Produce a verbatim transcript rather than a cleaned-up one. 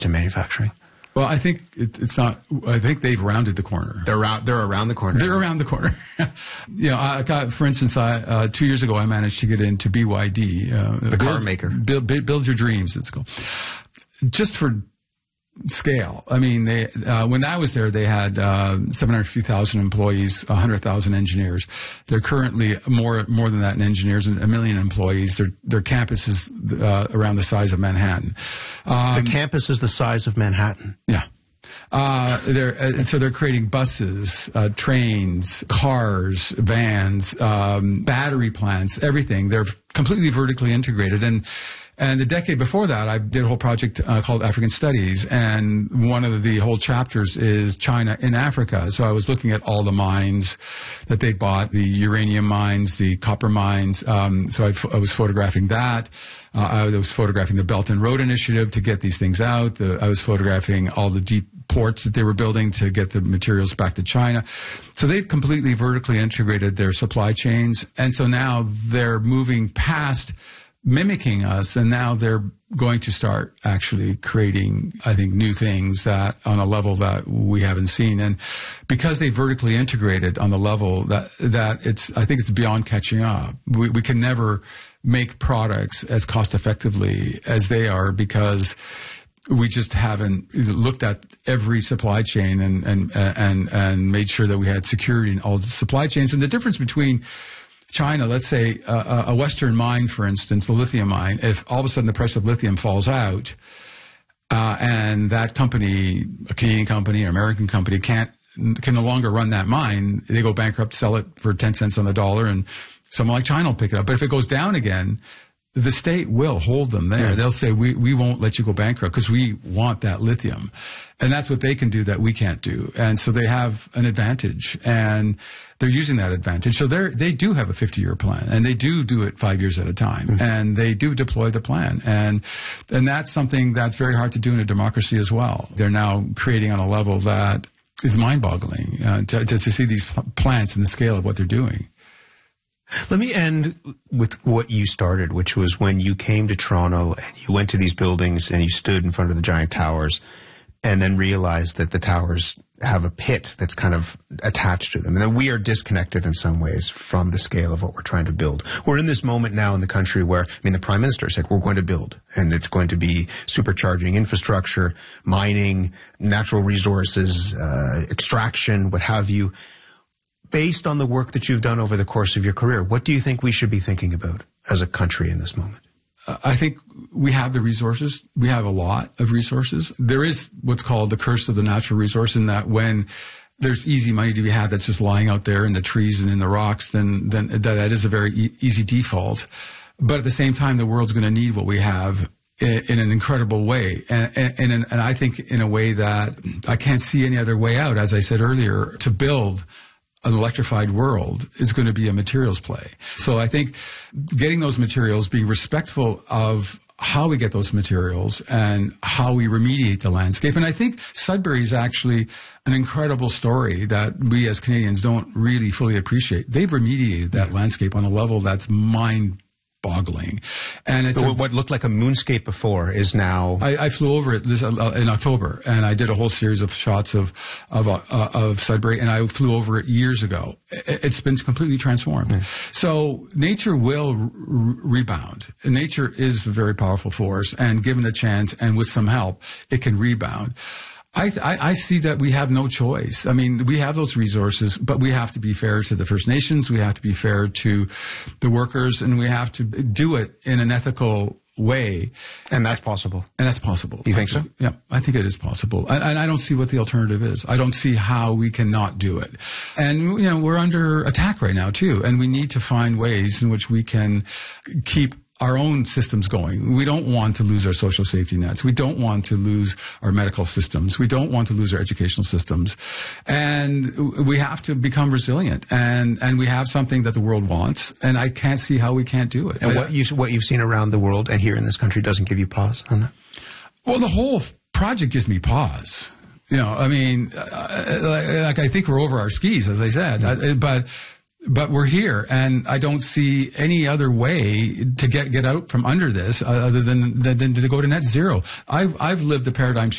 to manufacturing? Well, I think it, it's not. I think they've rounded the corner. They're around. They're around the corner. They're around the corner. you know, I got, for instance, I uh, two years ago I managed to get into B Y D, uh, the build, car maker. Build, build your dreams. It's called. Just for scale. I mean, they uh, when I was there, they had uh, seven hundred fifty thousand employees, one hundred thousand engineers. They're currently more more than that in engineers, and a million employees. Their their campus is uh, around the size of Manhattan. Um, the campus is the size of Manhattan. Yeah. Uh, they're, and so they're creating buses, uh, trains, cars, vans, um, battery plants, everything. They're completely vertically integrated. And And the decade before that, I did a whole project uh, called African Studies, and one of the whole chapters is China in Africa. So I was looking at all the mines that they bought, the uranium mines, the copper mines. Um, so I, I was photographing that. Uh, I was photographing the Belt and Road Initiative to get these things out. The, I was photographing all the deep ports that they were building to get the materials back to China. So they've completely vertically integrated their supply chains. And so now they're moving past mimicking us, and now they're going to start actually creating, I think, new things that on a level that we haven't seen. And because they vertically integrated on the level that that it's, I think it's beyond catching up. We, we can never make products as cost effectively as they are because we just haven't looked at every supply chain and and and and made sure that we had security in all the supply chains. And the difference between China, let's say uh, a Western mine, for instance, the lithium mine, if all of a sudden the price of lithium falls out uh, and that company, a Canadian company, an American company, can't can no longer run that mine, they go bankrupt, sell it for ten cents on the dollar, and someone like China will pick it up. But if it goes down again, the state will hold them there. Yeah. They'll say, we, we won't let you go bankrupt because we want that lithium. And that's what they can do that we can't do. And so they have an advantage, and they're using that advantage. So they they do have a fifty-year plan, and they do do it five years at a time, mm-hmm. and they do deploy the plan. And and that's something that's very hard to do in a democracy as well. They're now creating on a level that is mind-boggling uh, to, to, to see these plants and the scale of what they're doing. Let me end with what you started, which was when you came to Toronto and you went to these buildings and you stood in front of the giant towers and then realized that the towers have a pit that's kind of attached to them. And that we are disconnected in some ways from the scale of what we're trying to build. We're in this moment now in the country where, I mean, the Prime Minister said we're going to build, and it's going to be supercharging infrastructure, mining, natural resources, uh, extraction, what have you. Based on the work that you've done over the course of your career, what do you think we should be thinking about as a country in this moment? Uh, I think we have the resources. We have a lot of resources. There is what's called the curse of the natural resource, in that when there's easy money to be had that's just lying out there in the trees and in the rocks, then, then that, that is a very e- easy default. But at the same time, the world's going to need what we have in, in an incredible way. And, and, and, and I think in a way that I can't see any other way out, as I said earlier, to build an electrified world is going to be a materials play. So I think getting those materials, being respectful of how we get those materials and how we remediate the landscape. And I think Sudbury is actually an incredible story that we as Canadians don't really fully appreciate. They've remediated that landscape on a level that's mind boggling. And it's so a, what looked like a moonscape before is now. I, I flew over it this, uh, in October, and I did a whole series of shots of of, uh, of Sudbury, and I flew over it years ago. It's been completely transformed. Mm. So nature will re- rebound. Nature is a very powerful force, and given a chance and with some help, it can rebound. I, I, I see that we have no choice. I mean, we have those resources, but we have to be fair to the First Nations. We have to be fair to the workers, and we have to do it in an ethical way. And that's possible. And that's possible. You think so? Yeah, I think it is possible. And, and I don't see what the alternative is. I don't see how we can not do it. And, you know, we're under attack right now, too. And we need to find ways in which we can keep our own systems going. We don't want to lose our social safety nets. We don't want to lose our medical systems. We don't want to lose our educational systems. And we have to become resilient. And, and we have something that the world wants. And I can't see how we can't do it. And what, you, what you've seen around the world and here in this country doesn't give you pause on that? Well, the whole project gives me pause. You know, I mean, uh, like I think we're over our skis, as I said. Mm-hmm. But But we're here, and I don't see any other way to get, get out from under this uh, other than, than, than to go to net zero. I've, I've lived the paradigm